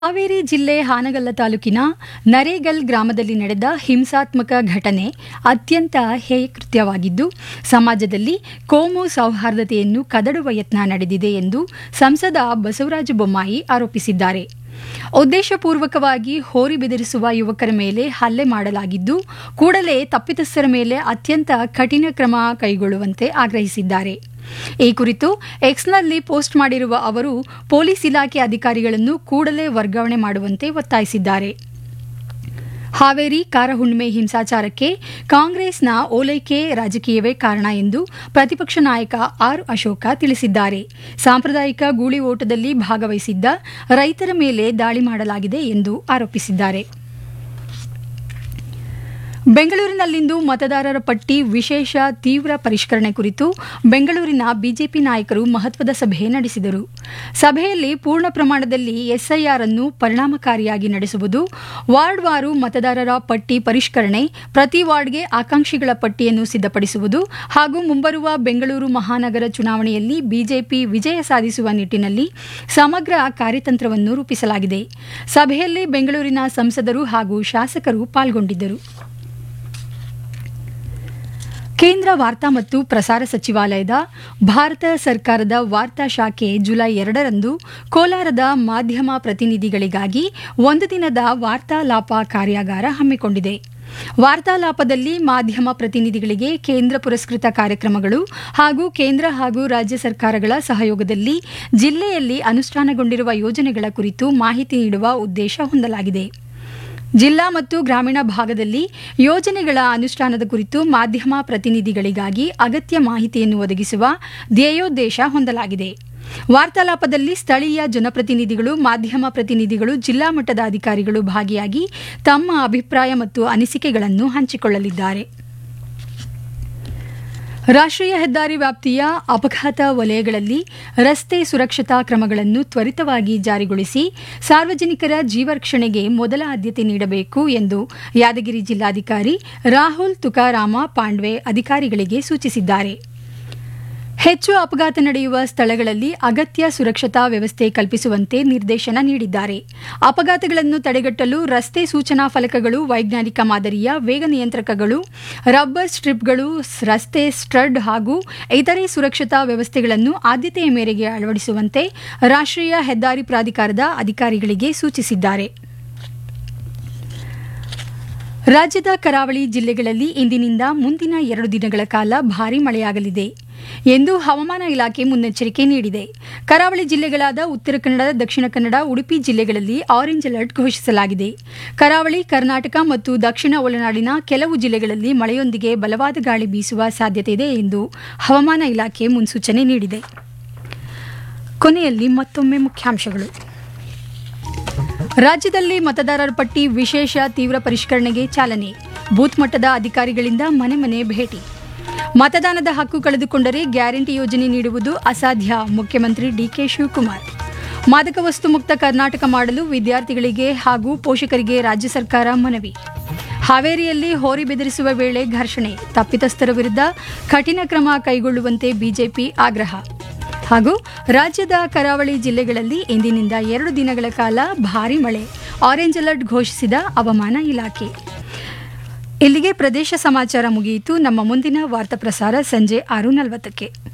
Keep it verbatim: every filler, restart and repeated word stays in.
ಹಾವೇರಿ ಜಿಲ್ಲೆ ಹಾನಗಲ್ಲ ತಾಲೂಕಿನ ನರೇಗಲ್ ಗ್ರಾಮದಲ್ಲಿ ನಡೆದ ಹಿಂಸಾತ್ಮಕ ಘಟನೆ ಅತ್ಯಂತ ಹೇಯ ಕೃತ್ಯವಾಗಿದ್ದು ಸಮಾಜದಲ್ಲಿ ಕೋಮು ಸೌಹಾರ್ದತೆಯನ್ನು ಕದಡುವ ಯತ್ನ ನಡೆದಿದೆ ಎಂದು ಸಂಸದ ಬಸವರಾಜ ಬೊಮ್ಮಾಯಿ ಆರೋಪಿಸಿದ್ದಾರೆ. ಉದ್ದೇಶಪೂರ್ವಕವಾಗಿ ಹೋರಿ ಬೆದರಿಸುವ ಯುವಕರ ಮೇಲೆ ಹಲ್ಲೆ ಮಾಡಲಾಗಿದ್ದು ಕೂಡಲೇ ತಪ್ಪಿತಸ್ಥರ ಮೇಲೆ ಅತ್ಯಂತ ಕಠಿಣ ಕ್ರಮ ಕೈಗೊಳ್ಳುವಂತೆ ಆಗ್ರಹಿಸಿದ್ದಾರೆ. ಈ ಕುರಿತು ಎಕ್ಸ್ನಲ್ಲಿ ಪೋಸ್ಟ್ ಮಾಡಿರುವ ಅವರು ಪೊಲೀಸ್ ಇಲಾಖೆ ಅಧಿಕಾರಿಗಳನ್ನು ಕೂಡಲೇ ವರ್ಗಾವಣೆ ಮಾಡುವಂತೆ ಒತ್ತಾಯಿಸಿದ್ದಾರೆ. ಹಾವೇರಿ ಕಾರಹುಣ್ಣಿಮೆ ಹಿಂಸಾಚಾರಕ್ಕೆ ಕಾಂಗ್ರೆಸ್ನ ಓಲೈಕೆ ರಾಜಕೀಯವೇ ಕಾರಣ ಎಂದು ಪ್ರತಿಪಕ್ಷ ನಾಯಕ ಆರ್ ಅಶೋಕ ತಿಳಿಸಿದ್ದಾರೆ. ಸಾಂಪ್ರದಾಯಿಕ ಗೂಳಿ ಓಟದಲ್ಲಿ ಭಾಗವಹಿಸಿದ್ದ ರೈತರ ಮೇಲೆ ದಾಳಿ ಮಾಡಲಾಗಿದೆ ಎಂದು ಆರೋಪಿಸಿದ್ದಾರೆ. ಬೆಂಗಳೂರಿನಲ್ಲಿಂದು ಮತದಾರರ ಪಟ್ಟಿ ವಿಶೇಷ ತೀವ್ರ ಪರಿಷ್ಕರಣೆ ಕುರಿತು ಬೆಂಗಳೂರಿನ ಬಿಜೆಪಿ ನಾಯಕರು ಮಹತ್ವದ ಸಭೆ ನಡೆಸಿದರು. ಸಭೆಯಲ್ಲಿ ಪೂರ್ಣ ಪ್ರಮಾಣದಲ್ಲಿ ಎಸ್ಐಆರ್ ಅನ್ನು ಪರಿಣಾಮಕಾರಿಯಾಗಿ ನಡೆಸುವುದು, ವಾರ್ಡ್ವಾರು ಮತದಾರರ ಪಟ್ಟಿ ಪರಿಷ್ಕರಣೆ, ಪ್ರತಿ ವಾರ್ಡ್ಗೆ ಆಕಾಂಕ್ಷಿಗಳ ಪಟ್ಟಿಯನ್ನು ಸಿದ್ಧಪಡಿಸುವುದು ಹಾಗೂ ಮುಂಬರುವ ಬೆಂಗಳೂರು ಮಹಾನಗರ ಚುನಾವಣೆಯಲ್ಲಿ ಬಿಜೆಪಿ ವಿಜಯ ಸಾಧಿಸುವ ನಿಟ್ಟಿನಲ್ಲಿ ಸಮಗ್ರ ಕಾರ್ಯತಂತ್ರವನ್ನು ರೂಪಿಸಲಾಗಿದೆ. ಸಭೆಯಲ್ಲಿ ಬೆಂಗಳೂರಿನ ಸಂಸದರು ಹಾಗೂ ಶಾಸಕರು ಪಾಲ್ಗೊಂಡಿದ್ದರು. ಕೇಂದ್ರ ವಾರ್ತಾ ಮತ್ತು ಪ್ರಸಾರ ಸಚಿವಾಲಯದ ಭಾರತ ಸರ್ಕಾರದ ವಾರ್ತಾ ಶಾಖೆ ಜುಲೈ ಎರಡರಂದು ಕೋಲಾರದ ಮಾಧ್ಯಮ ಪ್ರತಿನಿಧಿಗಳಿಗಾಗಿ ಒಂದು ದಿನದ ವಾರ್ತಾಲಾಪ ಕಾರ್ಯಾಗಾರ ಹಮ್ಮಿಕೊಂಡಿದೆ. ವಾರ್ತಾಲಾಪದಲ್ಲಿ ಮಾಧ್ಯಮ ಪ್ರತಿನಿಧಿಗಳಿಗೆ ಕೇಂದ್ರ ಪುರಸ್ಕೃತ ಕಾರ್ಯಕ್ರಮಗಳು ಹಾಗೂ ಕೇಂದ್ರ ಹಾಗೂ ರಾಜ್ಯ ಸರ್ಕಾರಗಳ ಸಹಯೋಗದಲ್ಲಿ ಜಿಲ್ಲೆಯಲ್ಲಿ ಅನುಷ್ಠಾನಗೊಂಡಿರುವ ಯೋಜನೆಗಳ ಕುರಿತು ಮಾಹಿತಿ ನೀಡುವ ಉದ್ದೇಶ ಹೊಂದಲಾಗಿದೆ. ಜಿಲ್ಲಾ ಮತ್ತು ಗ್ರಾಮೀಣ ಭಾಗದಲ್ಲಿ ಯೋಜನೆಗಳ ಅನುಷ್ಠಾನದ ಕುರಿತು ಮಾಧ್ಯಮ ಪ್ರತಿನಿಧಿಗಳಿಗಾಗಿ ಅಗತ್ಯ ಮಾಹಿತಿಯನ್ನು ಒದಗಿಸುವ ಧ್ಯೇಯೋದ್ದೇಶ ಹೊಂದಲಾಗಿದೆ. ವಾರ್ತಾಲಾಪದಲ್ಲಿ ಸ್ಥಳೀಯ ಜನಪ್ರತಿನಿಧಿಗಳು, ಮಾಧ್ಯಮ ಪ್ರತಿನಿಧಿಗಳು, ಜಿಲ್ಲಾ ಮಟ್ಟದ ಅಧಿಕಾರಿಗಳು ಭಾಗಿಯಾಗಿ ತಮ್ಮ ಅಭಿಪ್ರಾಯ ಮತ್ತು ಅನಿಸಿಕೆಗಳನ್ನು ಹಂಚಿಕೊಳ್ಳಲಿದ್ದಾರೆ. ರಾಷ್ಟ್ರೀಯ ಹೆದ್ದಾರಿ ವ್ಯಾಪ್ತಿಯ ಅಪಘಾತ ವಲಯಗಳಲ್ಲಿ ರಸ್ತೆ ಸುರಕ್ಷತಾ ಕ್ರಮಗಳನ್ನು ತ್ವರಿತವಾಗಿ ಜಾರಿಗೊಳಿಸಿ ಸಾರ್ವಜನಿಕರ ಜೀವರಕ್ಷಣೆಗೆ ಮೊದಲ ಆದ್ಯತೆ ನೀಡಬೇಕು ಎಂದು ಯಾದಗಿರಿ ಜಿಲ್ಲಾಧಿಕಾರಿ ರಾಹುಲ್ ತುಕಾರಾಮ ಪಾಂಡ್ವೆ ಅಧಿಕಾರಿಗಳಿಗೆ ಸೂಚಿಸಿದ್ದಾರೆ. ಹೆಚ್ಚು ಅಪಘಾತ ನಡೆಯುವ ಸ್ಥಳಗಳಲ್ಲಿ ಅಗತ್ಯ ಸುರಕ್ಷತಾ ವ್ಯವಸ್ಥೆ ಕಲ್ಪಿಸುವಂತೆ ನಿರ್ದೇಶನ ನೀಡಿದ್ದಾರೆ. ಅಪಘಾತಗಳನ್ನು ತಡೆಗಟ್ಟಲು ರಸ್ತೆ ಸೂಚನಾ ಫಲಕಗಳು, ವೈಜ್ಞಾನಿಕ ಮಾದರಿಯ ವೇಗ ನಿಯಂತ್ರಕಗಳು, ರಬ್ಬರ್ ಸ್ಟ್ರಿಪ್ಗಳು, ರಸ್ತೆ ಸ್ಟಡ್ ಹಾಗೂ ಇತರೆ ಸುರಕ್ಷತಾ ವ್ಯವಸ್ಥೆಗಳನ್ನು ಆದ್ಯತೆಯ ಮೇರೆಗೆ ಅಳವಡಿಸುವಂತೆ ರಾಷ್ಟ್ರೀಯ ಹೆದ್ದಾರಿ ಪ್ರಾಧಿಕಾರದ ಅಧಿಕಾರಿಗಳಿಗೆ ಸೂಚಿಸಿದ್ದಾರೆ. ರಾಜ್ಯದ ಕರಾವಳಿ ಜಿಲ್ಲೆಗಳಲ್ಲಿ ಇಂದಿನಿಂದ ಮುಂದಿನ ಎರಡು ದಿನಗಳ ಕಾಲ ಭಾರೀ ಮಳೆಯಾಗಲಿದೆ ಎಂದು ಹವಾಮಾನ ಇಲಾಖೆ ಮುನ್ನೆಚ್ಚರಿಕೆ ನೀಡಿದೆ. ಕರಾವಳಿ ಜಿಲ್ಲೆಗಳಾದ ಉತ್ತರ ಕನ್ನಡ, ದಕ್ಷಿಣ ಕನ್ನಡ, ಉಡುಪಿ ಜಿಲ್ಲೆಗಳಲ್ಲಿ ಆರೆಂಜ್ ಅಲರ್ಟ್ ಘೋಷಿಸಲಾಗಿದೆ. ಕರಾವಳಿ, ಕರ್ನಾಟಕ ಮತ್ತು ದಕ್ಷಿಣ ಒಳನಾಡಿನ ಕೆಲವು ಜಿಲ್ಲೆಗಳಲ್ಲಿ ಮಳೆಯೊಂದಿಗೆ ಬಲವಾದ ಗಾಳಿ ಬೀಸುವ ಸಾಧ್ಯತೆ ಇದೆ ಎಂದು ಹವಾಮಾನ ಇಲಾಖೆ ಮುನ್ಸೂಚನೆ ನೀಡಿದೆ. ಕೊನೆಯಲ್ಲಿ ಮತ್ತೊಮ್ಮೆ ಮುಖ್ಯಾಂಶಗಳು. ರಾಜ್ಯದಲ್ಲಿ ಮತದಾರರ ಪಟ್ಟಿ ವಿಶೇಷ ತೀವ್ರ ಪರಿಷ್ಕರಣೆಗೆ ಚಾಲನೆ, ಬೂತ್ ಮಟ್ಟದ ಅಧಿಕಾರಿಗಳಿಂದ ಮನೆ ಮನೆ ಭೇಟಿ. ಮತದಾನದ ಹಕ್ಕು ಕಳೆದುಕೊಂಡರೆ ಗ್ಯಾರಂಟಿ ಯೋಜನೆ ನೀಡುವುದು ಅಸಾಧ್ಯ, ಮುಖ್ಯಮಂತ್ರಿ ಡಿಕೆ ಶಿವಕುಮಾರ್. ಮಾದಕ ವಸ್ತು ಮುಕ್ತ ಕರ್ನಾಟಕ ಮಾಡಲು ವಿದ್ಯಾರ್ಥಿಗಳಿಗೆ ಹಾಗೂ ಪೋಷಕರಿಗೆ ರಾಜ್ಯ ಸರ್ಕಾರ ಮನವಿ. ಹಾವೇರಿಯಲ್ಲಿ ಹೋರಿ ಬೆದರಿಸುವ ವೇಳೆ ಘರ್ಷಣೆ, ತಪ್ಪಿತಸ್ಥರ ವಿರುದ್ಧ ಕಠಿಣ ಕ್ರಮ ಕೈಗೊಳ್ಳುವಂತೆ ಬಿಜೆಪಿ ಆಗ್ರಹ. ಹಾಗೂ ರಾಜ್ಯದ ಕರಾವಳಿ ಜಿಲ್ಲೆಗಳಲ್ಲಿ ಇಂದಿನಿಂದ ಎರಡು ದಿನಗಳ ಕಾಲ ಭಾರೀ ಮಳೆ, ಆರೆಂಜ್ ಅಲರ್ಟ್ ಘೋಷಿಸಿದ ಹವಾಮಾನ ಇಲಾಖೆ. ಇಲ್ಲಿಗೆ ಪ್ರದೇಶ ಸಮಾಚಾರ ಮುಗಿಯಿತು. ನಮ್ಮ ಮುಂದಿನ ವಾರ್ತಾ ಪ್ರಸಾರ ಸಂಜೆ ಆರು ನಲವತ್ತಕ್ಕೆ.